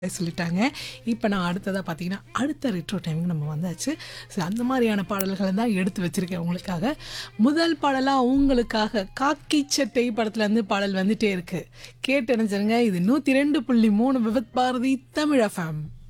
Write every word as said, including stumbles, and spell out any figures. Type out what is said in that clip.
சொல்லிட்டாங்க. இப்ப நான் அடுத்ததா பார்த்தீங்கன்னா, அடுத்த ரெட்ரோ டைமுக்கு நம்ம வந்தாச்சு. ஸோ அந்த மாரியான பாடல்கள தான் எடுத்து வச்சிருக்கேன் உங்களுக்காக. முதல் பாடலா உங்களுக்காக காக்கி சட்டை படத்துலேருந்து பாடல் வந்துட்டே இருக்கு. கேட்டு இணைஞ்சிருங்க. இது நூற்று இரண்டு புள்ளி மூன்று விவித் பாரதி தமிழ் எஃப்எம்.